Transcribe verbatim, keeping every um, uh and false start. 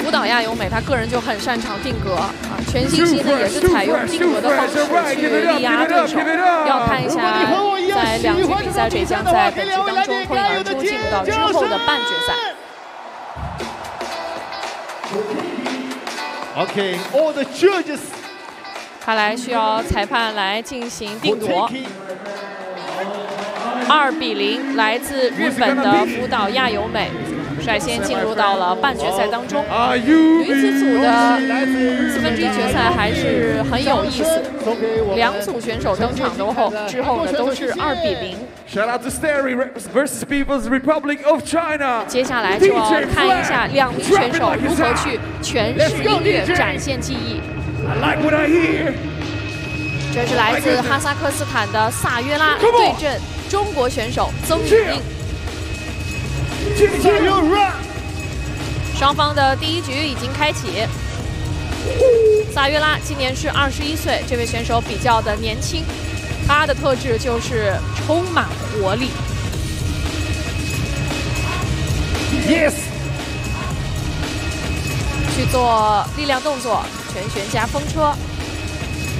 福岛亚由美他个人就很擅长定格啊，全信息呢也是采用定格的方式去力压对手。要看一下在两局比赛谁将在本局当中脱颖而出，进入到之后的半决赛。 Okay, all the judges. 看来需要裁判来进行定夺。二比零，来自日本的福岛亚由美率先进入到了半决赛当中。女子组的四分之一决赛还是很有意思，两组选手登场之后之后呢都是二比零。 Shout out to Steri versus People's Republic of China。 接下来就要看一下两名选手如何去诠释音乐，展现技艺。 I like what I hear。 这是来自哈萨克斯坦的萨约拉对阵中国选手曾雨宁。双方的第一局已经开启。萨约拉今年是二十一岁，这位选手比较的年轻，他的特质就是充满活力。 Yes。 去做力量动作，全旋加风车。